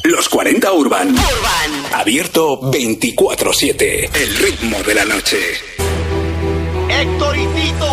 Los 40 Urban. Abierto 24/7. El ritmo de la noche. Héctor y Tito.